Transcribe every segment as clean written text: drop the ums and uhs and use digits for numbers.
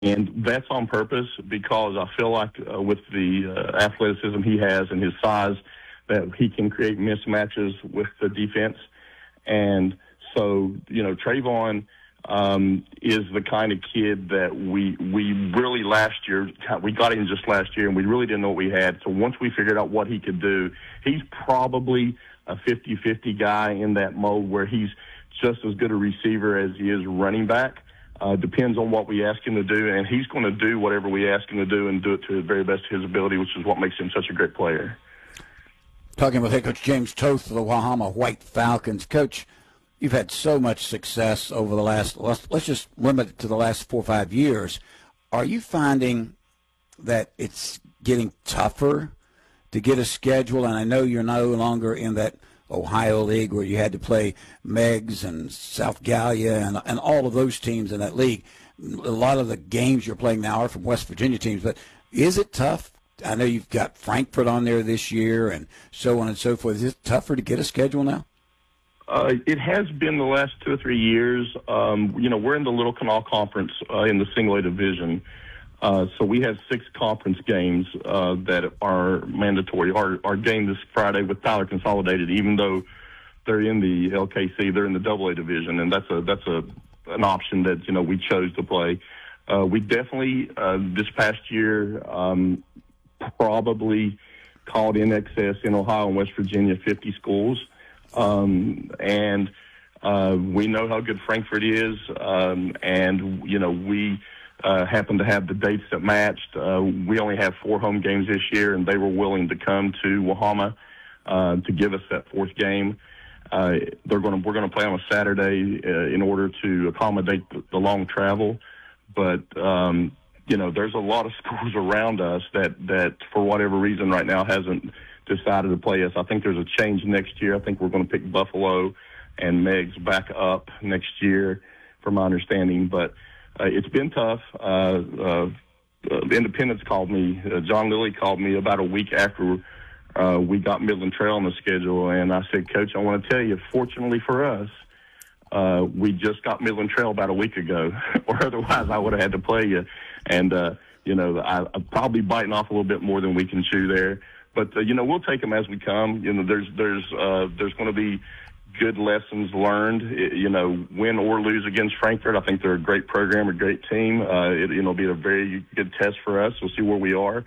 And that's on purpose because I feel like with the athleticism he has and his size, that he can create mismatches with the defense. And so, Trayvon is the kind of kid that we really last year, we got him just last year, and we really didn't know what we had. So once we figured out what he could do, he's probably a 50-50 guy in that mode where he's just as good a receiver as he is running back. Depends on what we ask him to do, and he's going to do whatever we ask him to do and do it to the very best of his ability, which is what makes him such a great player. Talking with head coach James Toth of the Wahama White Falcons. Coach, you've had so much success over the last, let's just limit it to the last 4 or 5 years. Are you finding that it's getting tougher to get a schedule? And I know you're no longer in that Ohio League where you had to play Meigs and South Gallia and all of those teams in that league. A lot of the games you're playing now are from West Virginia teams, but is it tough? I know you've got Frankfurt on there this year and so on and so forth. Is it tougher to get a schedule now? It has been the last 2 or 3 years. We're in the Little Canal Conference in the Single A division. So we have 6 conference games that are mandatory. Our game this Friday with Tyler Consolidated, even though they're in the LKC, they're in the Double A division, and that's an option that we chose to play. We definitely this past year probably called in excess in Ohio and West Virginia 50 schools, and we know how good Frankfurt is, and we happened to have the dates that matched. We only have 4 home games this year, and they were willing to come to Wahama to give us that 4th game. We're going to play on a Saturday in order to accommodate the long travel, but there's a lot of schools around us that for whatever reason right now hasn't decided to play us. I think there's a change next year. I think we're going to pick Buffalo and Meigs back up next year, from my understanding, but it's been tough. Independence called me. John Lilly called me about a week after we got Midland Trail on the schedule, and I said, Coach, I want to tell you, fortunately for us, we just got Midland Trail about a week ago, or otherwise I would have had to play you. And, I'm probably biting off a little bit more than we can chew there. But, we'll take them as we come. There's going to be good lessons learned, win or lose against Frankfurt. I think they're a great program, a great team. It'll be a very good test for us. We'll see where we are.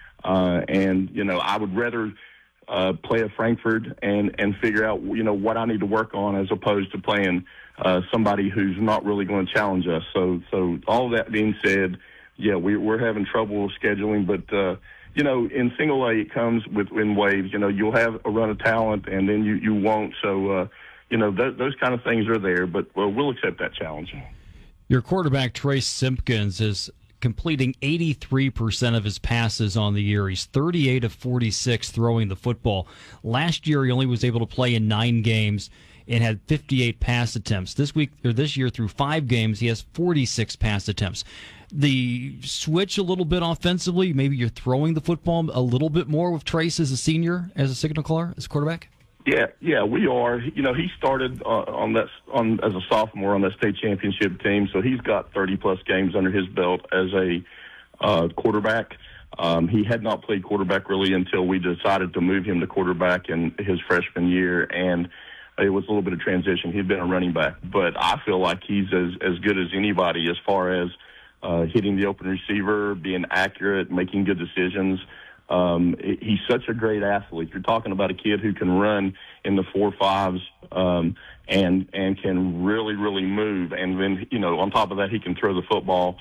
I would rather play at Frankfurt and figure out, what I need to work on as opposed to playing somebody who's not really going to challenge us. So all of that being said, yeah, we're having trouble scheduling, but in single A, it comes in waves. You'll have a run of talent, and then you won't. So, those kind of things are there, but we'll accept that challenge. Your quarterback, Trace Simpkins, is completing 83% of his passes on the year. He's 38 of 46 throwing the football. Last year, he only was able to play in 9 games and had 58 pass attempts. This year, through 5 games, he has 46 pass attempts. The switch a little bit offensively, maybe you're throwing the football a little bit more with Trace as a senior, as a signal caller, as a quarterback? Yeah, we are. He started as a sophomore on that state championship team, so he's got 30-plus games under his belt as a quarterback. He had not played quarterback really until we decided to move him to quarterback in his freshman year, and it was a little bit of transition. He'd been a running back, but I feel like he's as good as anybody as far as hitting the open receiver, being accurate, making good decisions. He's such a great athlete. You're talking about a kid who can run in the 4.5s and can really, really move. And then, on top of that, he can throw the football.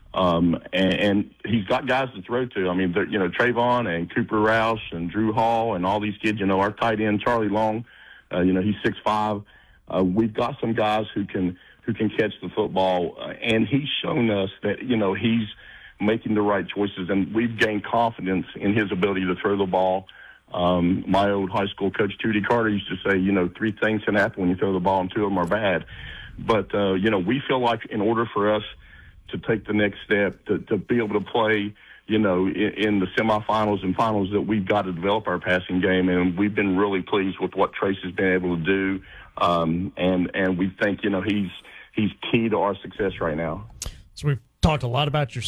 And he's got guys to throw to. I mean, Trayvon and Cooper Roush and Drew Hall and all these kids, our tight end, Charlie Long, he's 6'5". We've got some guys who can catch the football, and he's shown us that, he's making the right choices, and we've gained confidence in his ability to throw the ball. My old high school coach, Tootie Carter, used to say, 3 things can happen when you throw the ball, and 2 of them are bad. But, we feel like in order for us to take the next step, to be able to play, in the semifinals and finals, that we've got to develop our passing game, and we've been really pleased with what Trace has been able to do. And we think, he's key to our success right now. So we've talked a lot about your